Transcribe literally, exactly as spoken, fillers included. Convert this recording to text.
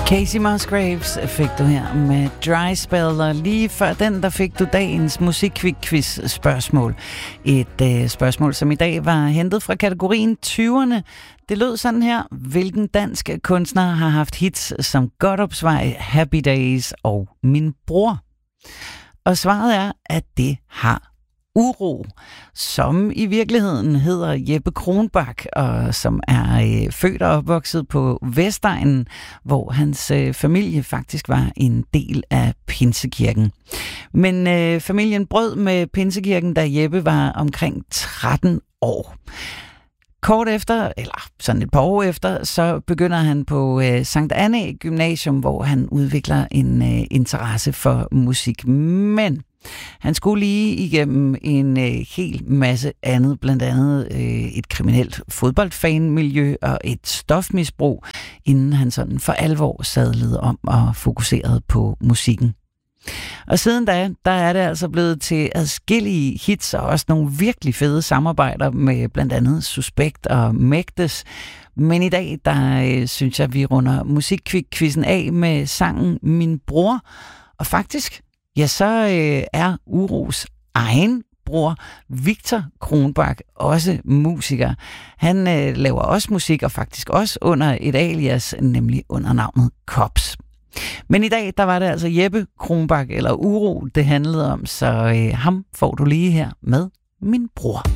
Casey Musgraves fik du her med Dry Spell, og lige før den, der fik du dagens musikquiz spørgsmål. Et øh, spørgsmål, som i dag var hentet fra kategorien tyverne. Det lød sådan her: hvilken dansk kunstner har haft hits som Godopsvej, Happy Days og Min Bror? Og svaret er, at det har Uro, som i virkeligheden hedder Jeppe Kronbak, og som er øh, født og opvokset på Vestegnen, hvor hans øh, familie faktisk var en del af Pinsekirken. Men øh, familien brød med Pinsekirken, da Jeppe var omkring tretten år. Kort efter, eller sådan et par år efter, så begynder han på øh, Sankt Annæ Gymnasium, hvor han udvikler en øh, interesse for musik. Men han skulle lige igennem en øh, hel masse andet, blandt andet øh, et kriminelt fodboldfanmiljø og et stofmisbrug, inden han sådan for alvor sadlede om og fokuserede på musikken. Og siden da, der er det altså blevet til adskillige hits og også nogle virkelig fede samarbejder med blandt andet Suspekt og Mægtes. Men i dag, der øh, synes jeg, vi runder musikquizzen af med sangen Min Bror. Og faktisk, ja, så øh, er Uros egen bror, Victor Kronbak, også musiker. Han øh, laver også musik, og faktisk også under et alias, nemlig under navnet Kops. Men i dag, der var det altså Jeppe Kronbak, eller Uro, det handlede om, så øh, ham får du lige her med Min Bror.